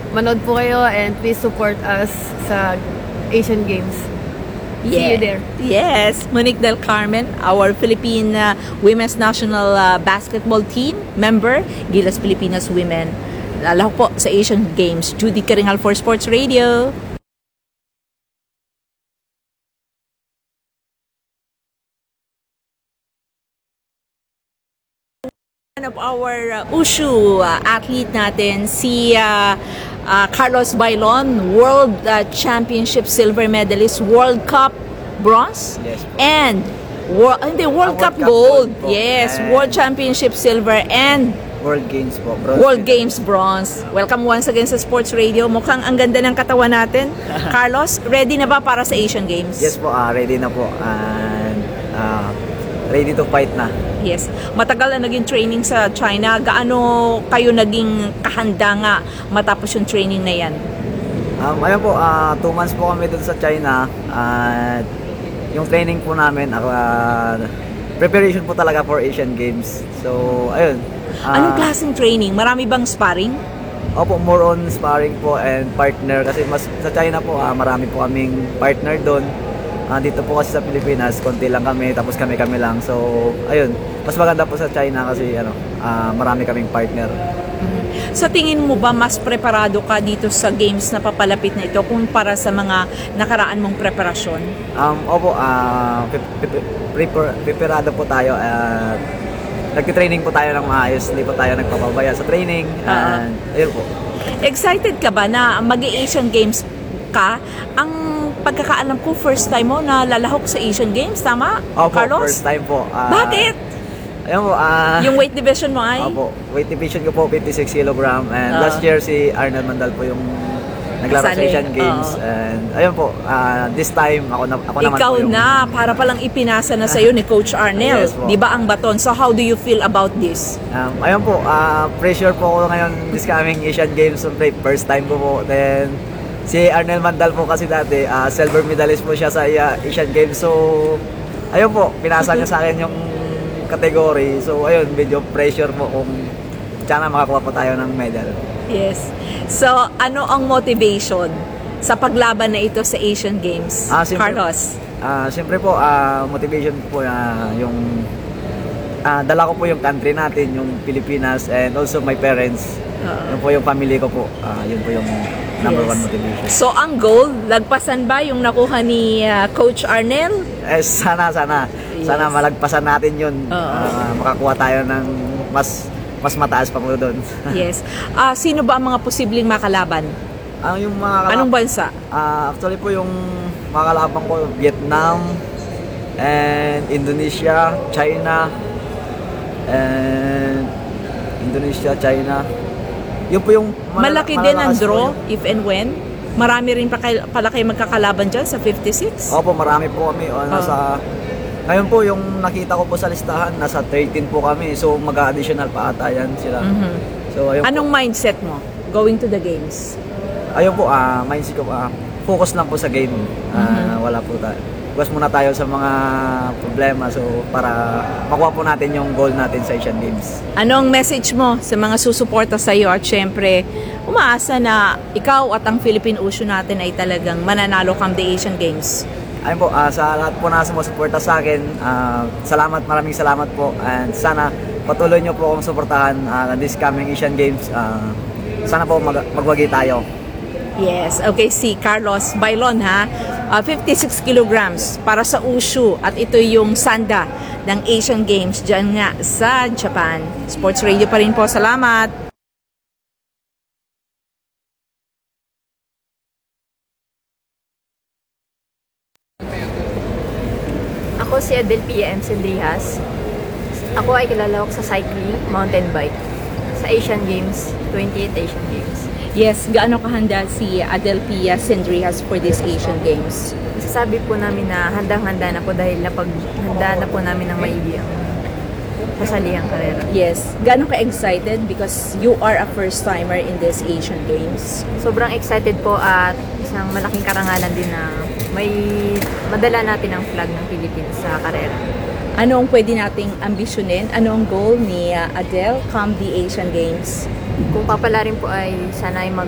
manood po kayo and please support us sa Asian Games. See you there. Yes, Monique Del Carmen, our Philippine Women's National Basketball Team member, Gilas Pilipinas Women. Lahok po sa Asian Games. Judy Caringal for Sports Radio. One of our Wushu athlete natin, si Carlos Bailon, World Championship silver medalist, World Cup bronze, Yes. and World Cup gold. po. Yes, And World Championship silver and World Games po. Bronze World medal. Games bronze. Welcome once again sa Sports Radio. Mukhang ang ganda ng katawan natin. Carlos, ready na ba para sa Asian Games? Yes po, ready na po. And ready to fight na. Yes. Matagal na naging training sa China. Gaano kayo naging kahanda nga matapos yung training na yan? Ayun po, 2 months po kami dun sa China. At yung training po namin, preparation po talaga for Asian Games. So, ayun. Anong klaseng training? Marami bang sparring? Opo, more on sparring po and partner. Kasi mas sa China po, marami po kaming partner doon. Dito po kasi sa Pilipinas, konti lang kami, tapos kami lang. So, ayun. Mas maganda po sa China kasi marami kaming partner. Sa tingin mo ba mas preparado ka dito sa games na papalapit na ito kumpara sa mga nakaraan mong preparasyon? Opo, preparado po tayo at nagtitraining po tayo ng maayos, hindi po tayo nagpapabaya sa training. And ayun po. Excited ka ba na mag-Asian Games ka? Ang pagkakaalam ko, first time mo na lalahok sa Asian Games, tama? Opo, Carlos? first time po. Bakit? Ayun po, Yung weight division mo ay? Opo, weight division ko po 56 kg and last year si Arnel Mandal po yung naglaro sa Kasali. Asian Games. And ayun po, this time ako naman Ikaw po yung na, para palang ipinasa na sa'yo ni Coach Arnel. Yes po. Di ba ang baton? So how do you feel about this? ayun po, pressure po ako ngayon this coming Asian Games. So, first time ko po. Then si Arnel Mandal po kasi dati silver medalist po siya sa Asian Games. So ayun po, pinasa niya sa akin yung category. So ayun, medyo pressure po kung sana makakuha po tayo ng medal. Yes. So ano ang motivation sa paglaban na ito sa Asian Games? Carlos? Siyempre po, motivation po yung dala ko po yung country natin, yung Pilipinas, and also my parents. Yun po yung family ko po. Yun po yung number one motivation. So ang goal, lagpasan ba yung nakuha ni Coach Arnel? Sana Yes. malagpasan natin yun. Makakuha tayo ng mas mataas pa po doon. Yes. Sino ba ang mga posibleng makalaban? Yung mga Anong bansa? actually po yung mga kalaban ko, Vietnam and Indonesia, China, and China. Yun po yung Malaki din ang malalakas po draw, yun. if and when. Marami rin pala kayo magkakalaban dyan sa 56? Opo, marami po kami. Ngayon po, yung nakita ko po sa listahan, nasa 13 po kami. So, mag-additional pa ata yan sila. So, ayun Anong mindset mo going to the games? Ayun po, mindset ko, focus lang po sa game. Wala po tayo. Focus muna tayo sa mga problema. So, para makuha po natin yung goal natin sa Asian Games. Anong message mo sa mga susuporta sa iyo? At syempre, umaasa na ikaw at ang Philippine Wushu natin ay talagang mananalo come the Asian Games. Ayun po, sa lahat po na sumusuporta sa akin, maraming salamat po. And sana patuloy nyo po akong suportahan this coming Asian Games. Sana po magwagi tayo. Yes, okay, si Carlos Bailon 56 kilograms para sa Wushu at ito yung sanda ng Asian Games dyan nga sa Japan. Sports Radio pa rin po, salamat! Ako si Adel PM Sendrihas. Ako ay kilalawak sa cycling, mountain bike sa Asian Games, 28th Asian Games. Yes, gaano kahanda si Adelpia Sendrihas for this Asian Games? Masasabi po namin na handang-handa na po dahil napaghanda na po namin ng maigi ang kasalihang karera. Yes, gaano ka-excited because you are a first-timer in this Asian Games? Sobrang excited po at isang malaking karangalan din na may madala natin ang flag ng Philippines sa karera. Ano ang pwede nating ambisyonin? Ano ang goal ni Adele come the Asian Games? Kung papala rin po ay sana ay